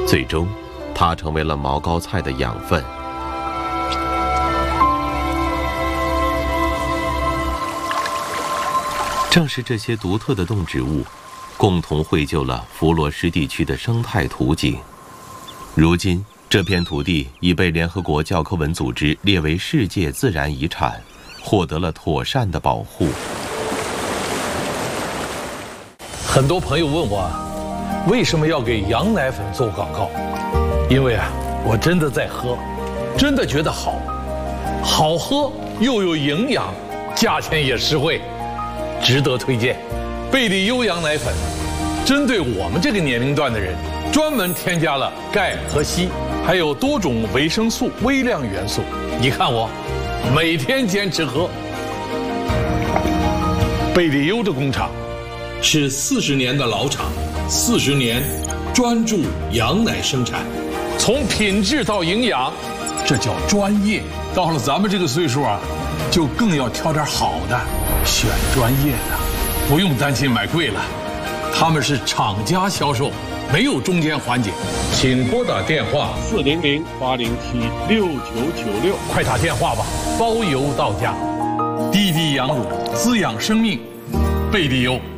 最终，它成为了毛膏菜的养分。正是这些独特的动植物，共同绘就了佛罗什地区的生态图景。如今，这片土地已被联合国教科文组织列为世界自然遗产，获得了妥善的保护。 很多朋友问我，为什么要给羊奶粉做广告？因为我真的在喝，真的觉得好，好喝又有营养，价钱也实惠，值得推荐。贝利优羊奶粉，针对我们这个年龄段的人，专门添加了钙和硒，还有多种维生素、微量元素。你看我，每天坚持喝。贝利优的工厂是40年的老厂，40年专注羊奶生产，从品质到营养，这叫专业。到了咱们这个岁数就更要挑点好的，选专业的，不用担心买贵了。他们是厂家销售，没有中间环节。请拨打电话400-807-6996，快打电话吧，包邮到家。滴滴羊乳滋养生命，贝利优。